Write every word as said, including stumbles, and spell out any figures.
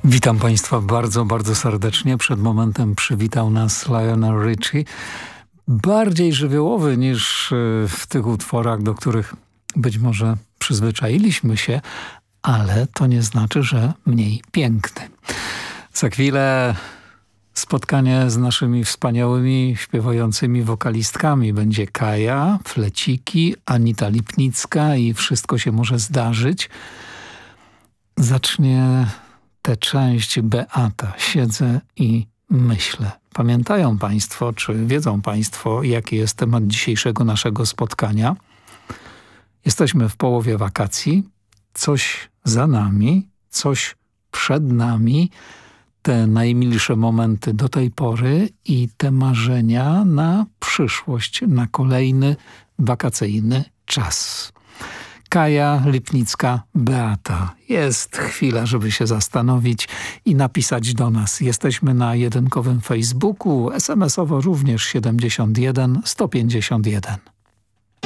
Witam Państwa bardzo, bardzo serdecznie. Przed momentem przywitał nas Lionel Richie. Bardziej żywiołowy niż w tych utworach, do których być może przyzwyczailiśmy się, ale to nie znaczy, że mniej piękny. Za chwilę spotkanie z naszymi wspaniałymi, śpiewającymi wokalistkami. Będzie Kaja, Fleciki, Anita Lipnicka i wszystko się może zdarzyć. Zacznie tę część Beata. Siedzę i myślę. Pamiętają Państwo, czy wiedzą Państwo, jaki jest temat dzisiejszego naszego spotkania? Jesteśmy w połowie wakacji. Coś za nami, coś przed nami. Te najmilsze momenty do tej pory i te marzenia na przyszłość, na kolejny wakacyjny czas. Kaja, Lipnicka, Beata. Jest chwila, żeby się zastanowić i napisać do nas. Jesteśmy na jedynkowym Facebooku, es em esowo również siedemdziesiąt jeden sto pięćdziesiąt jeden.